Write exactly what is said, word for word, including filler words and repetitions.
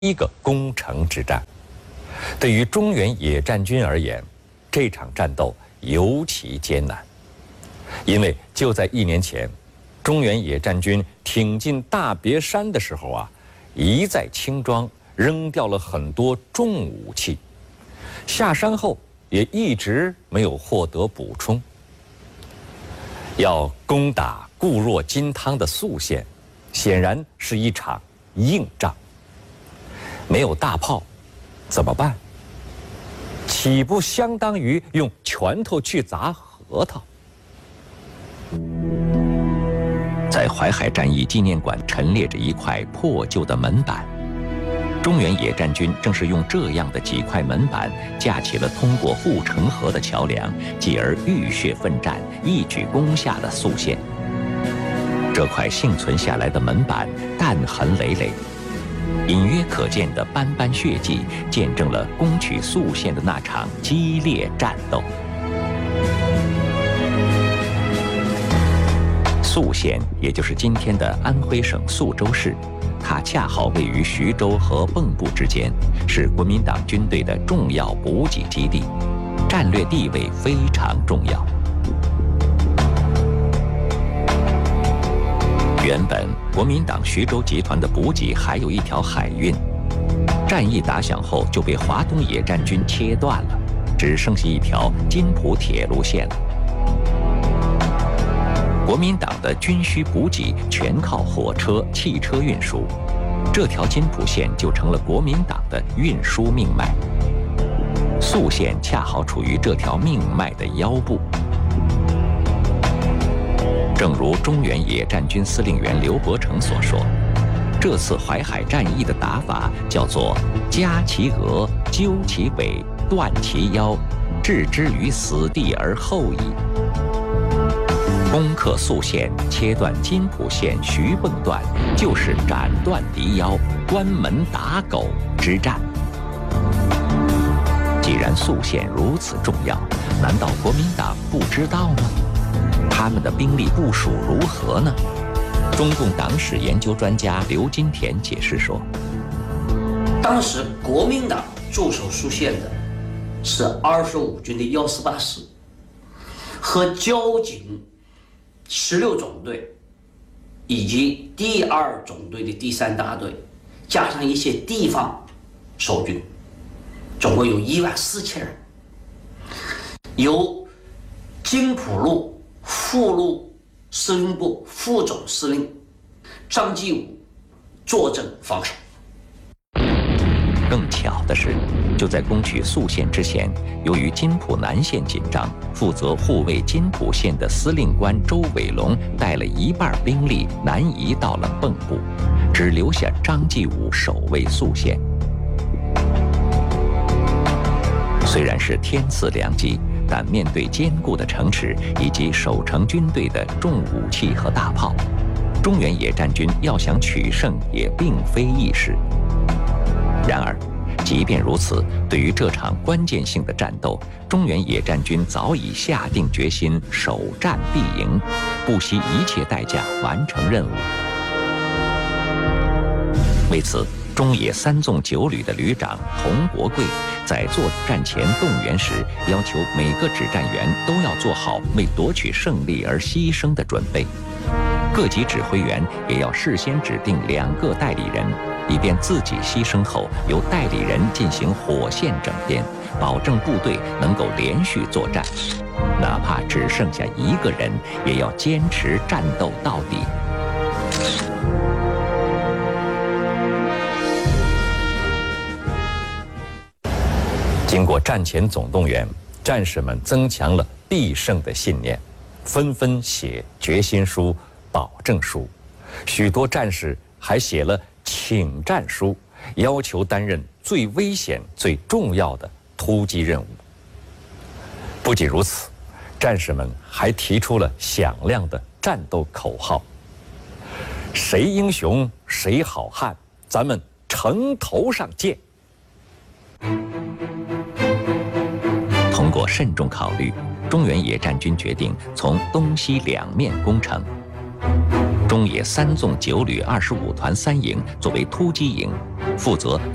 一个攻城之战。对于中原野战军而言，这场战斗尤其艰难，因为就在一年前，中原野战军挺进大别山的时候啊，一再轻装，扔掉了很多重武器，下山后也一直没有获得补充。要攻打固若金汤的宿县，显然是一场硬仗。没有大炮，怎么办？岂不相当于用拳头去砸核桃？在淮海战役纪念馆陈列着一块破旧的门板，中原野战军正是用这样的几块门板架起了通过护城河的桥梁，继而浴血奋战，一举攻下了宿县。这块幸存下来的门板弹痕累累，隐约可见的斑斑血迹，见证了攻取宿县的那场激烈战斗。宿县，也就是今天的安徽省宿州市，它恰好位于徐州和蚌埠之间，是国民党军队的重要补给基地，战略地位非常重要。原本国民党徐州集团的补给还有一条海运，战役打响后就被华东野战军切断了，只剩下一条津浦铁路线了。国民党的军需补给全靠火车、汽车运输，这条津浦线就成了国民党的运输命脉。宿县恰好处于这条命脉的腰部。正如中原野战军司令员刘伯承所说，这次淮海战役的打法叫做夹其额，揪其尾，断其腰，置之于死地而后已。攻克宿县，切断津浦线徐蚌段，就是斩断敌腰、关门打狗之战。既然宿县如此重要，难道国民党不知道吗？他们的兵力部署如何呢？中共党史研究专家刘金田解释说， 当时国民党驻守宿县的是二十五军的幺四八师和交警十六总队以及第二总队的第三大队，加上一些地方守军，总共有一万四千人，由津浦路副路司令部副总司令张继武坐镇防守。 更巧的是，就在攻取宿县之前，由于津浦南线紧张，负责护卫津浦线的司令官周伟龙带了一半兵力南移到了蚌埠，只留下张继武守卫宿县。虽然是天赐良机，但面对坚固的城池以及守城军队的重武器和大炮，中原野战军要想取胜也并非易事。然而，即便如此，对于这场关键性的战斗，中原野战军早已下定决心，首战必赢，不惜一切代价完成任务。为此，中野三纵九旅的旅长童国贵在作战前动员时，要求每个指战员都要做好为夺取胜利而牺牲的准备。各级指挥员也要事先指定两个代理人，以便自己牺牲后由代理人进行火线整编，保证部队能够连续作战。哪怕只剩下一个人，也要坚持战斗到底。经过战前总动员，战士们增强了必胜的信念，纷纷写决心书、保证书，许多战士还写了请战书，要求担任最危险、最重要的突击任务。不仅如此，战士们还提出了响亮的战斗口号：谁英雄谁好汉，咱们城头上见。通过慎重考虑，中原野战军决定从东西两面攻城。中野三纵九旅二十五团三营作为突击营，负责